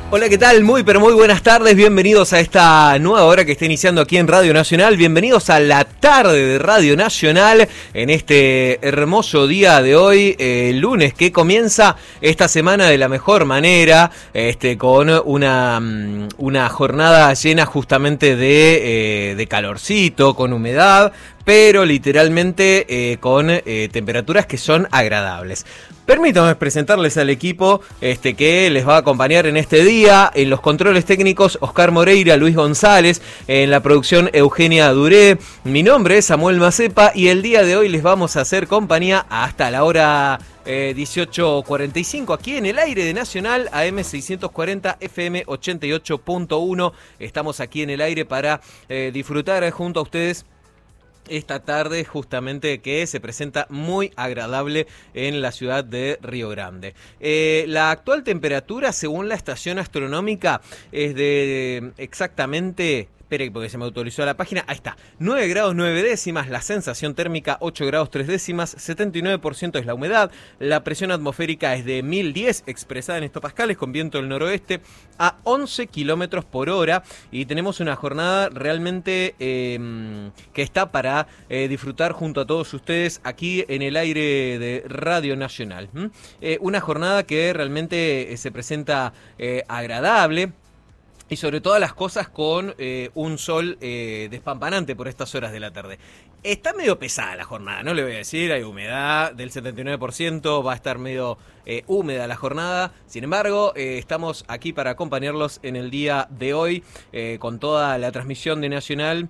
Hola, ¿qué tal? Muy, pero muy buenas tardes. Bienvenidos a esta nueva hora que está iniciando aquí en Radio Nacional. Bienvenidos a la tarde de Radio Nacional en este hermoso día de hoy, lunes, que comienza esta semana de la mejor manera, con una jornada llena justamente de calorcito, con humedad, pero literalmente con temperaturas que son agradables. Permítanme presentarles al equipo que les va a acompañar en este día. En los controles técnicos, Oscar Moreira, Luis González. En la producción, Eugenia Duré. Mi nombre es Samuel Macepa y el día de hoy les vamos a hacer compañía hasta la hora 18:45 aquí en el aire de Nacional, AM 640, FM 88.1. Estamos aquí en el aire para disfrutar junto a ustedes esta tarde justamente que se presenta muy agradable en la ciudad de Río Grande. La actual temperatura, según la estación astronómica, es de exactamente... Espere, porque se me autorizó la página. Ahí está. 9 grados 9 décimas. La sensación térmica 8 grados 3 décimas. 79% es la humedad. La presión atmosférica es de 1010, expresada en hectopascales, con viento del noroeste a 11 kilómetros por hora. Y tenemos una jornada realmente que está para disfrutar junto a todos ustedes aquí en el aire de Radio Nacional. Una jornada que realmente se presenta agradable. Y sobre todas las cosas con un sol despampanante por estas horas de la tarde. Está medio pesada la jornada, no le voy a decir, hay humedad del 79%, va a estar medio húmeda la jornada. Sin embargo, estamos aquí para acompañarlos en el día de hoy con toda la transmisión de Nacional.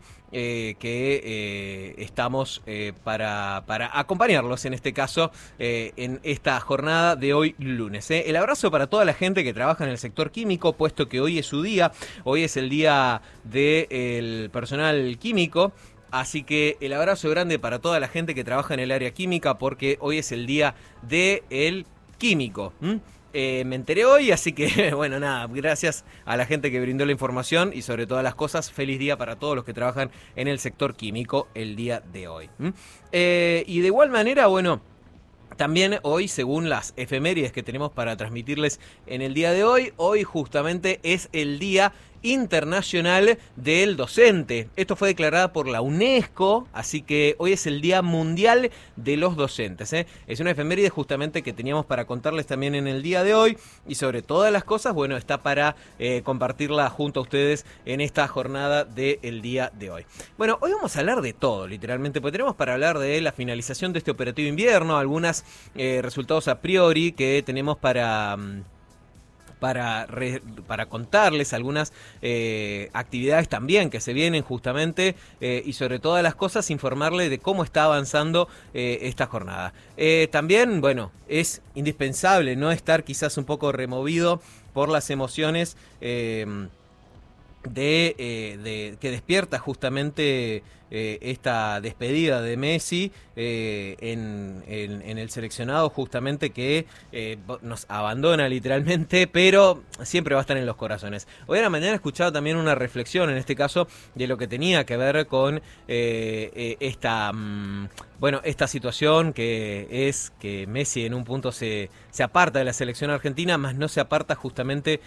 Estamos para acompañarlos en este caso en esta jornada de hoy lunes. El abrazo para toda la gente que trabaja en el sector químico, puesto que hoy es su día, hoy es el día del personal químico. Así que el abrazo grande para toda la gente que trabaja en el área química, porque hoy es el día del químico. Me enteré hoy, así que bueno, nada, gracias a la gente que brindó la información y sobre todas las cosas, feliz día para todos los que trabajan en el sector químico el día de hoy. Y de igual manera, bueno, también hoy, según las efemérides que tenemos para transmitirles en el día de hoy, hoy justamente es el Día Internacional del Docente. Esto fue declarado por la UNESCO, así que hoy es el Día Mundial de los Docentes. Es una efeméride justamente que teníamos para contarles también en el día de hoy y sobre todas las cosas, bueno, está para compartirla junto a ustedes en esta jornada del día de hoy. Bueno, hoy vamos a hablar de todo, literalmente, porque tenemos para hablar de la finalización de este operativo invierno, algunos resultados a priori que tenemos para contarles algunas actividades también que se vienen justamente y sobre todas las cosas informarle de cómo está avanzando esta jornada. También, bueno, es indispensable no estar quizás un poco removido por las emociones que despierta justamente esta despedida de Messi en el seleccionado, justamente que nos abandona literalmente, pero siempre va a estar en los corazones. Hoy a la mañana he escuchado también una reflexión, en este caso, de lo que tenía que ver con esta situación que es que Messi en un punto se aparta de la selección argentina, más no se aparta justamente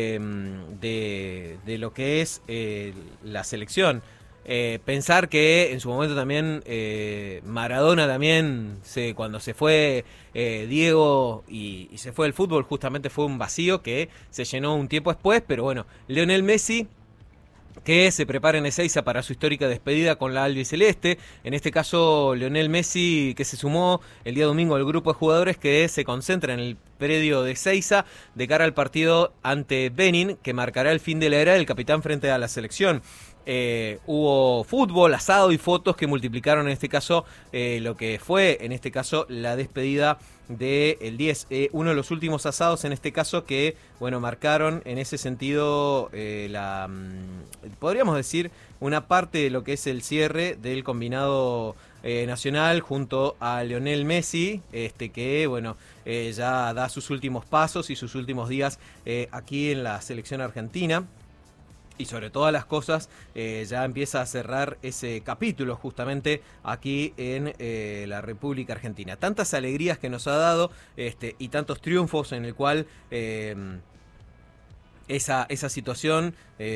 de lo que es la selección. Pensar que en su momento también Maradona también, cuando se fue Diego y se fue el fútbol, justamente fue un vacío que se llenó un tiempo después, pero bueno, Lionel Messi, que se prepara en Ezeiza para su histórica despedida con la albiceleste. En este caso, Lionel Messi, que se sumó el día domingo al grupo de jugadores que se concentra en el predio de Ezeiza de cara al partido ante Benin, que marcará el fin de la era del capitán frente a la selección. Hubo fútbol, asado y fotos que multiplicaron en este caso lo que fue en este caso la despedida del 10, uno de los últimos asados en este caso que bueno marcaron en ese sentido podríamos decir una parte de lo que es el cierre del combinado nacional junto a Lionel Messi, que bueno ya da sus últimos pasos y sus últimos días aquí en la selección argentina. Y sobre todas las cosas ya empieza a cerrar ese capítulo justamente aquí en la República Argentina. Tantas alegrías que nos ha dado y tantos triunfos en el cual esa situación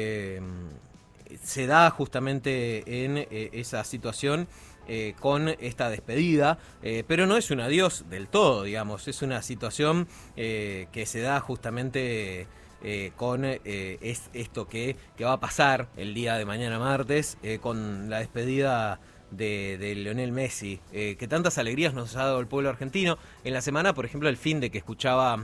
se da justamente en esa situación con esta despedida, pero no es un adiós del todo, digamos, es una situación que se da justamente con esto que va a pasar el día de mañana martes, con la despedida de Lionel Messi, que tantas alegrías nos ha dado el pueblo argentino. En la semana, por ejemplo, el fin de que escuchaba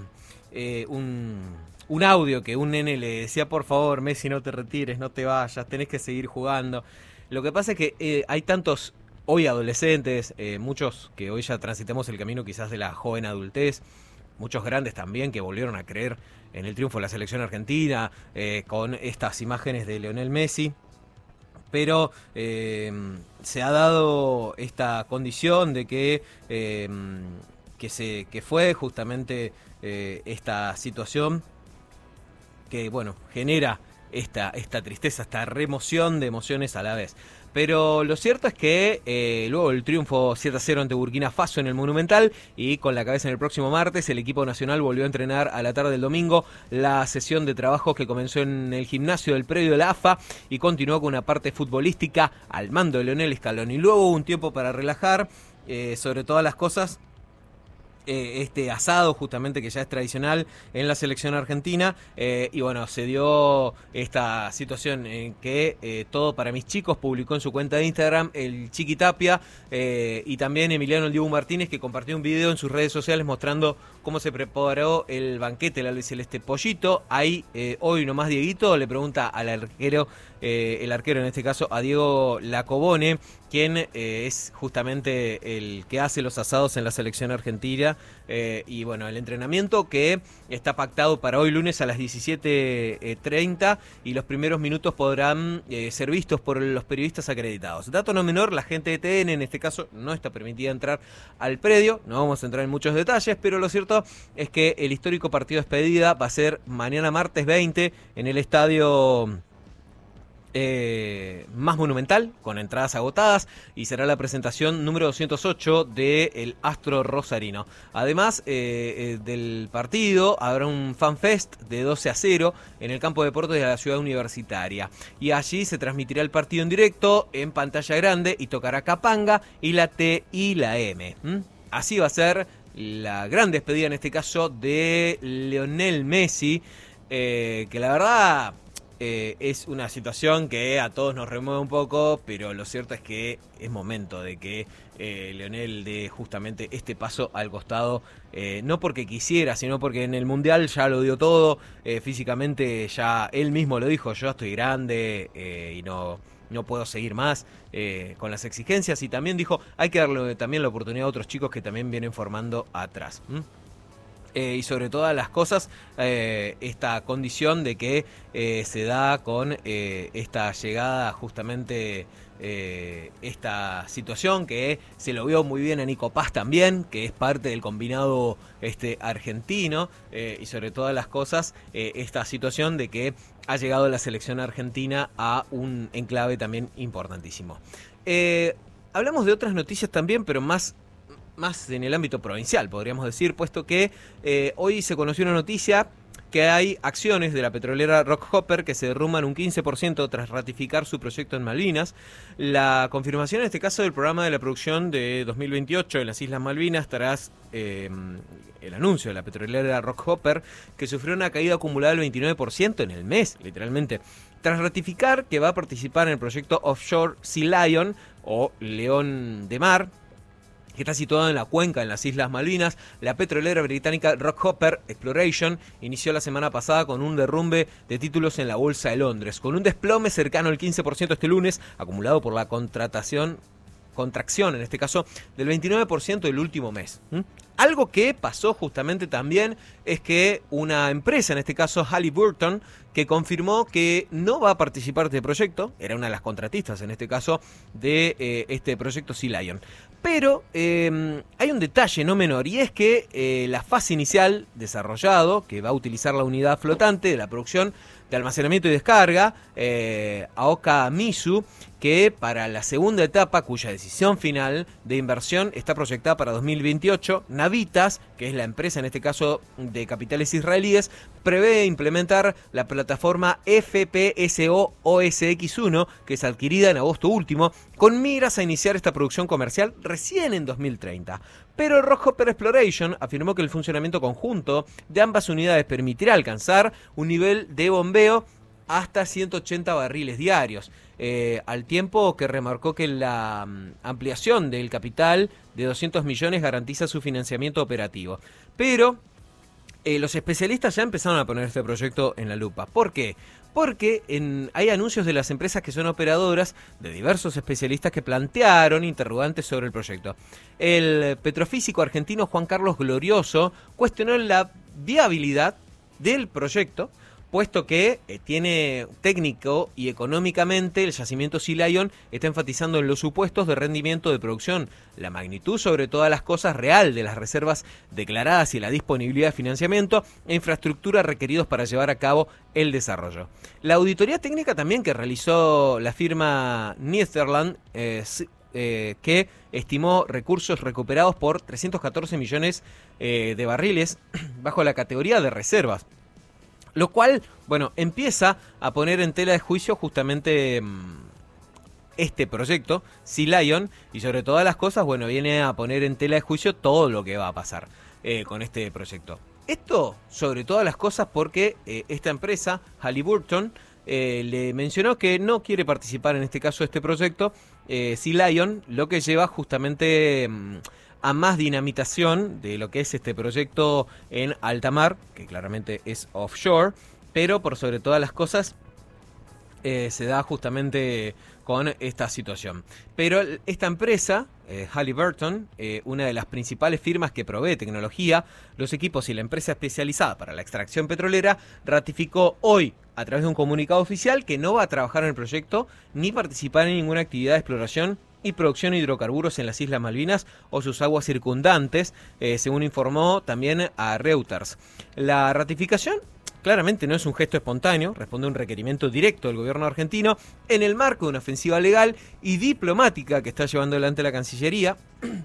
un audio que un nene le decía: por favor, Messi, no te retires, no te vayas, tenés que seguir jugando. Lo que pasa es que hay tantos hoy adolescentes, muchos que hoy ya transitamos el camino quizás de la joven adultez, muchos grandes también que volvieron a creer en el triunfo de la selección argentina, con estas imágenes de Lionel Messi. Pero se ha dado esta condición de que fue justamente esta situación que, bueno, genera esta tristeza, esta remoción de emociones a la vez. Pero lo cierto es que luego el triunfo 7-0 ante Burkina Faso en el Monumental, y con la cabeza en el próximo martes, el equipo nacional volvió a entrenar a la tarde del domingo la sesión de trabajo que comenzó en el gimnasio del predio de la AFA y continuó con una parte futbolística al mando de Lionel Scaloni. Luego hubo un tiempo para relajar, sobre todas las cosas, este asado justamente que ya es tradicional en la selección argentina, y bueno, se dio esta situación en que Todo para Mis Chicos publicó en su cuenta de Instagram, el Chiqui Tapia, y también Emiliano El Dibu Martínez, que compartió un video en sus redes sociales mostrando cómo se preparó el banquete, el albiceleste pollito. Ahí hoy nomás Dieguito le pregunta al arquero, el arquero en este caso a Diego Lacobone, quien es justamente el que hace los asados en la selección argentina, y bueno, el entrenamiento que está pactado para hoy lunes a las 17:30, y los primeros minutos podrán ser vistos por los periodistas acreditados. Dato no menor, la gente de TN en este caso no está permitida entrar al predio, no vamos a entrar en muchos detalles, pero lo cierto es que el histórico partido de despedida va a ser mañana martes 20 en el estadio más Monumental, con entradas agotadas, y será la presentación número 208 del Astro Rosarino. Además del partido habrá un fanfest de 12-0 en el campo de deportes de la ciudad universitaria, y allí se transmitirá el partido en directo en pantalla grande y tocará Capanga y la T y la M. Así va a ser la gran despedida en este caso de Lionel Messi, que la verdad es una situación que a todos nos remueve un poco, pero lo cierto es que es momento de que Lionel dé justamente este paso al costado, no porque quisiera, sino porque en el Mundial ya lo dio todo, físicamente ya él mismo lo dijo: yo estoy grande y no puedo seguir más con las exigencias, y también dijo: hay que darle también la oportunidad a otros chicos que también vienen formando atrás. Y sobre todas las cosas, esta condición de que se da con esta llegada justamente, esta situación que se lo vio muy bien a Nico Paz también, que es parte del combinado argentino, y sobre todas las cosas, esta situación de que ha llegado la selección argentina a un enclave también importantísimo. Hablamos de otras noticias también, pero más en el ámbito provincial, podríamos decir, puesto que hoy se conoció una noticia que hay acciones de la petrolera Rockhopper que se derrumban un 15% tras ratificar su proyecto en Malvinas. La confirmación en este caso del programa de la producción de 2028 en las Islas Malvinas tras el anuncio de la petrolera Rockhopper, que sufrió una caída acumulada del 29% en el mes, literalmente. Tras ratificar que va a participar en el proyecto Offshore Sea Lion, o León de Mar, que está situado en la cuenca en las Islas Malvinas, la petrolera británica Rockhopper Exploration inició la semana pasada con un derrumbe de títulos en la Bolsa de Londres, con un desplome cercano al 15% este lunes, acumulado por la contracción en este caso del 29% del último mes. Algo que pasó justamente también es que una empresa, en este caso Halliburton, que confirmó que no va a participar de este proyecto, era una de las contratistas en este caso de este proyecto Sea Lion. Pero hay un detalle no menor, y es que la fase inicial desarrollado, que va a utilizar la unidad flotante de la producción de almacenamiento y descarga, Aoka Misu, que para la segunda etapa, cuya decisión final de inversión está proyectada para 2028, Navitas, que es la empresa en este caso de capitales israelíes, prevé implementar la plataforma FPSO OSX-1, que es adquirida en agosto último, con miras a iniciar esta producción comercial recién en 2030. Pero Rockhopper Exploration afirmó que el funcionamiento conjunto de ambas unidades permitirá alcanzar un nivel de bombeo hasta 180 barriles diarios, al tiempo que remarcó que la ampliación del capital de 200 millones garantiza su financiamiento operativo. Pero los especialistas ya empezaron a poner este proyecto en la lupa. ¿Por qué? Porque hay anuncios de las empresas que son operadoras, de diversos especialistas que plantearon interrogantes sobre el proyecto. El petrofísico argentino Juan Carlos Glorioso cuestionó la viabilidad del proyecto, puesto que tiene técnico y económicamente el yacimiento Sea Lion está enfatizando en los supuestos de rendimiento de producción, la magnitud sobre todas las cosas real de las reservas declaradas y la disponibilidad de financiamiento e infraestructura requeridos para llevar a cabo el desarrollo. La auditoría técnica también que realizó la firma Netherland, que estimó recursos recuperados por 314 millones de barriles bajo la categoría de reservas. Lo cual, bueno, empieza a poner en tela de juicio justamente este proyecto, Sea Lion, y sobre todas las cosas, bueno, viene a poner en tela de juicio todo lo que va a pasar con este proyecto. Esto, sobre todas las cosas, porque esta empresa, Halliburton, le mencionó que no quiere participar en este caso de este proyecto, Sea Lion, lo que lleva justamente a más dinamitación de lo que es este proyecto en alta mar, que claramente es offshore, pero por sobre todas las cosas se da justamente con esta situación. Pero esta empresa, Halliburton, una de las principales firmas que provee tecnología, los equipos y la empresa especializada para la extracción petrolera, ratificó hoy a través de un comunicado oficial que no va a trabajar en el proyecto ni participar en ninguna actividad de exploración y producción de hidrocarburos en las Islas Malvinas o sus aguas circundantes, según informó también a Reuters. La ratificación claramente no es un gesto espontáneo, responde a un requerimiento directo del gobierno argentino en el marco de una ofensiva legal y diplomática que está llevando adelante la Cancillería,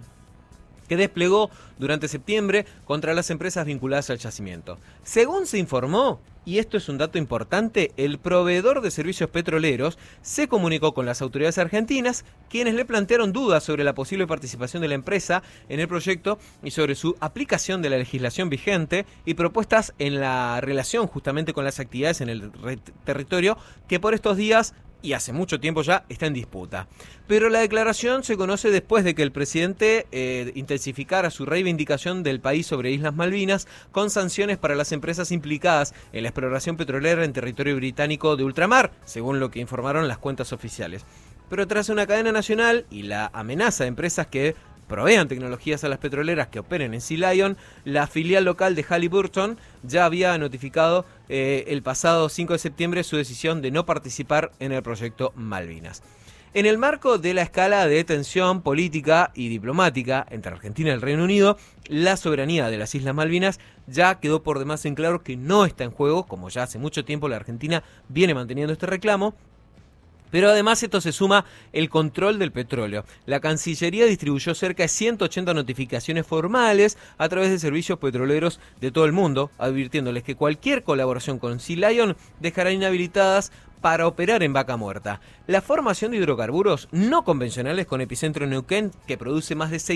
que desplegó durante septiembre contra las empresas vinculadas al yacimiento. Según se informó, y esto es un dato importante, el proveedor de servicios petroleros se comunicó con las autoridades argentinas, quienes le plantearon dudas sobre la posible participación de la empresa en el proyecto y sobre su aplicación de la legislación vigente y propuestas en la relación justamente con las actividades en el territorio que por estos días y hace mucho tiempo ya está en disputa. Pero la declaración se conoce después de que el presidente intensificara su reivindicación del país sobre Islas Malvinas con sanciones para las empresas implicadas en la exploración petrolera en territorio británico de ultramar, según lo que informaron las cuentas oficiales. Pero tras una cadena nacional y la amenaza de empresas que provean tecnologías a las petroleras que operen en Sea Lion, la filial local de Halliburton ya había notificado el pasado 5 de septiembre su decisión de no participar en el proyecto Malvinas. En el marco de la escala de tensión política y diplomática entre Argentina y el Reino Unido, la soberanía de las Islas Malvinas ya quedó por demás en claro que no está en juego, como ya hace mucho tiempo la Argentina viene manteniendo este reclamo. Pero además esto se suma el control del petróleo. La Cancillería distribuyó cerca de 180 notificaciones formales a través de servicios petroleros de todo el mundo, advirtiéndoles que cualquier colaboración con Sea Lion dejará inhabilitadas para operar en Vaca Muerta. La formación de hidrocarburos no convencionales con epicentro en Neuquén, que produce más de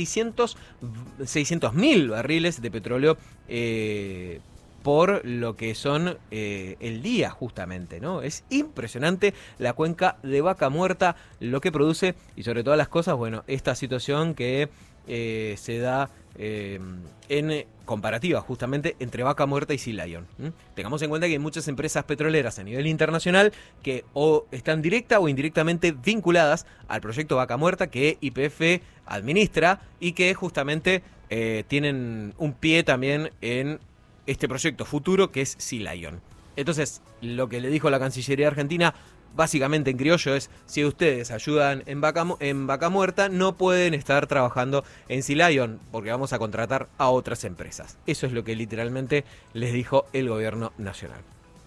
600.000 barriles de petróleo por lo que son el día justamente, ¿no? Es impresionante la cuenca de Vaca Muerta, lo que produce y sobre todas las cosas, bueno, esta situación que se da en comparativa justamente entre Vaca Muerta y Sea Lion. Tengamos en cuenta que hay muchas empresas petroleras a nivel internacional que o están directa o indirectamente vinculadas al proyecto Vaca Muerta que YPF administra y que justamente tienen un pie también en este proyecto futuro que es Sea Lion. Entonces, lo que le dijo la Cancillería Argentina, básicamente en criollo, es: si ustedes ayudan en Vaca Muerta, no pueden estar trabajando en Sea Lion, porque vamos a contratar a otras empresas. Eso es lo que literalmente les dijo el gobierno nacional.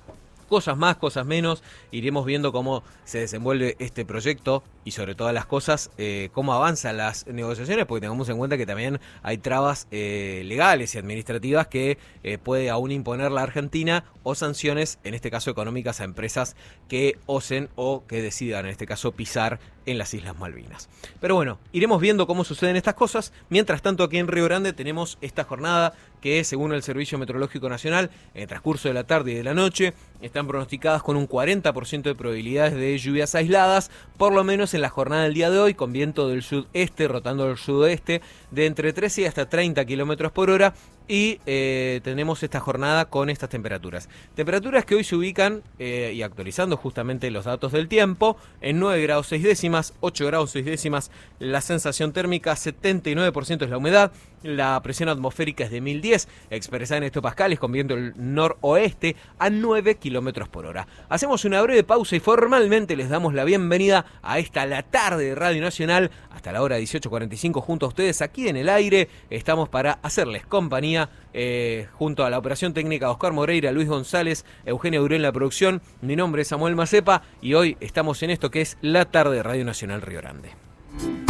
Cosas más, cosas menos, iremos viendo cómo se desenvuelve este proyecto y sobre todas las cosas, cómo avanzan las negociaciones, porque tengamos en cuenta que también hay trabas legales y administrativas que puede aún imponer la Argentina o sanciones, en este caso económicas, a empresas que osen o que decidan, en este caso, pisar en las Islas Malvinas. Pero bueno, iremos viendo cómo suceden estas cosas. Mientras tanto, aquí en Río Grande tenemos esta jornada que, según el Servicio Meteorológico Nacional, en el transcurso de la tarde y de la noche, están pronosticadas con un 40% de probabilidades de lluvias aisladas, por lo menos en la jornada del día de hoy, con viento del sudeste rotando al sudoeste de entre 13 y hasta 30 kilómetros por hora. Y tenemos esta jornada con estas temperaturas. Temperaturas que hoy se ubican, y actualizando justamente los datos del tiempo, en 9 grados 6 décimas, 8 grados 6 décimas la sensación térmica, 79% es la humedad, la presión atmosférica es de 1010, expresada en hectopascales con viento del noroeste a 9 kilómetros por hora. Hacemos una breve pausa y formalmente les damos la bienvenida a esta la tarde de Radio Nacional, hasta la hora 18:45 junto a ustedes aquí en el aire. Estamos para hacerles compañía junto a la operación técnica Oscar Moreira, Luis González, Eugenia Durén en la producción. Mi nombre es Samuel Macepa y hoy estamos en esto que es la tarde de Radio Nacional Río Grande.